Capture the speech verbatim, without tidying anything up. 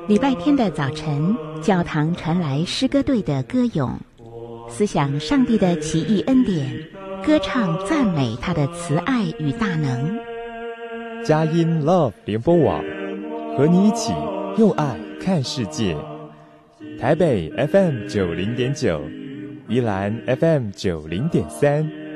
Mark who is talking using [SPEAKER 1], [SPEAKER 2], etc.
[SPEAKER 1] 礼拜天的早晨，教堂传来诗歌队的歌咏，思想上帝的奇异恩典，歌唱赞美他的慈爱与大能。
[SPEAKER 2] 佳音 Love 联播网和你一起用爱看世界。台北 F M 九零点九，宜兰 F M 九零点三。